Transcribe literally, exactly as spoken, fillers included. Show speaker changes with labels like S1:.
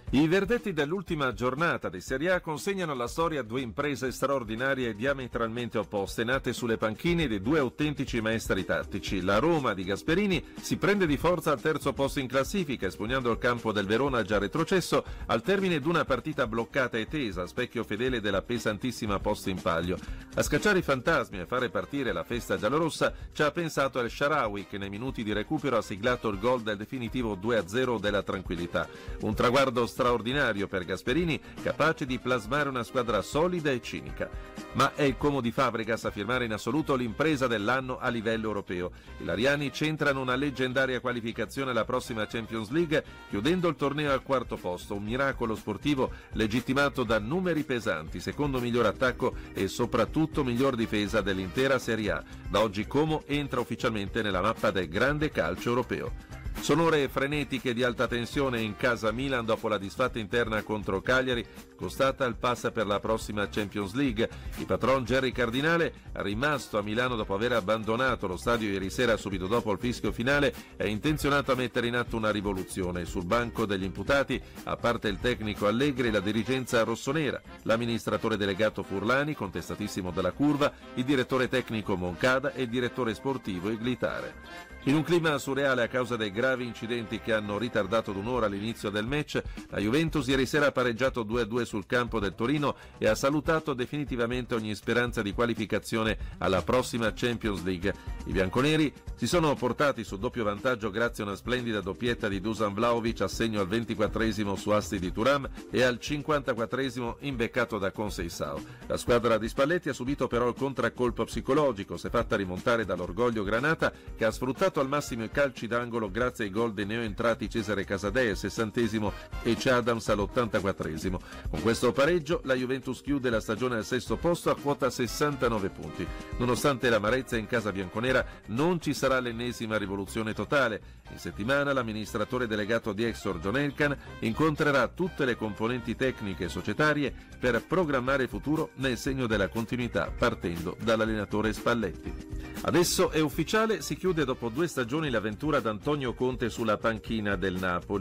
S1: I verdetti dell'ultima giornata di Serie A consegnano alla storia due imprese straordinarie e diametralmente opposte, nate sulle panchine di due autentici maestri tattici. La Roma di Gasperini si prende di forza al terzo posto in classifica, espugnando il campo del Verona già retrocesso al termine di una partita bloccata e tesa, specchio fedele della pesantissima posta in palio. A scacciare i fantasmi e fare partire la festa giallorossa ci ha pensato El Shaarawy, che nei minuti di recupero ha siglato il gol del definitivo due a zero della tranquillità. Un traguardo straordinario per Gasperini, capace di plasmare una squadra solida e cinica. Ma è il Como di Fabregas a firmare in assoluto l'impresa dell'anno a livello europeo. I lariani centrano una leggendaria qualificazione alla prossima Champions League, chiudendo il torneo al quarto posto, un miracolo sportivo legittimato da numeri pesanti, secondo miglior attacco e soprattutto miglior difesa dell'intera Serie A. Da oggi Como entra ufficialmente nella mappa del grande calcio europeo. Sono ore frenetiche di alta tensione in casa Milan dopo la disfatta interna contro Cagliari, costata il pass per la prossima Champions League. Il patron Gerry Cardinale, rimasto a Milano dopo aver abbandonato lo stadio ieri sera subito dopo il fischio finale, è intenzionato a mettere in atto una rivoluzione. Sul banco degli imputati, a parte il tecnico Allegri, la dirigenza rossonera, l'amministratore delegato Furlani, contestatissimo dalla curva, il direttore tecnico Moncada e il direttore sportivo Iglitare. In un clima surreale a causa dei gravi incidenti che hanno ritardato d'un'ora l'inizio del match, la Juventus ieri sera ha pareggiato due a due sul campo del Torino e ha salutato definitivamente ogni speranza di qualificazione alla prossima Champions League. I bianconeri si sono portati sul doppio vantaggio grazie a una splendida doppietta di Dusan Vlahovic a segno al ventiquattresimo su asti di Thuram e al cinquantaquattresimo imbeccato da Conceição. La squadra di Spalletti ha subito però il contraccolpo psicologico, si è fatta rimontare dall'orgoglio granata, che ha sfruttato al massimo i calci d'angolo grazie ai gol dei neoentrati Cesare Casadei al sessantesimo e C. Adams all'ottantaquattresimo. Con questo pareggio la Juventus chiude la stagione al sesto posto a quota sessantanove punti. Nonostante l'amarezza in casa bianconera, non ci sarà l'ennesima rivoluzione totale. In settimana l'amministratore delegato di Exor, John Elkann, incontrerà tutte le componenti tecniche e societarie per programmare il futuro nel segno della continuità, partendo dall'allenatore Spalletti. Adesso è ufficiale, si chiude dopo due stagioni l'avventura d'Antonio Conte sulla panchina del Napoli.